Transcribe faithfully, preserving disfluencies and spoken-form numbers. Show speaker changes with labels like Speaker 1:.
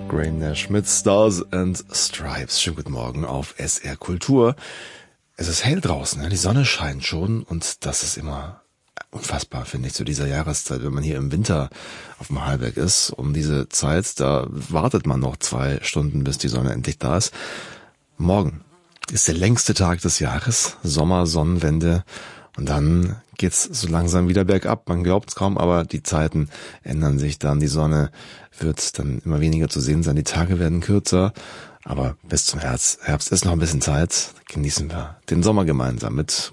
Speaker 1: Graham Nash mit Stars and Stripes. Schönen guten Morgen auf S R Kultur. Es ist hell draußen, die Sonne scheint schon und das ist immer unfassbar, finde ich, zu dieser Jahreszeit, wenn man hier im Winter auf dem Hallberg ist. Um diese Zeit, da wartet man noch zwei Stunden, bis die Sonne endlich da ist. Morgen ist der längste Tag des Jahres, Sommer, Sonnenwende und dann geht's so langsam wieder bergab. Man glaubt es kaum, aber die Zeiten ändern sich dann. Die Sonne wird dann immer weniger zu sehen sein, die Tage werden kürzer. Aber bis zum Herbst, Herbst ist noch ein bisschen Zeit. Genießen wir den Sommer gemeinsam mit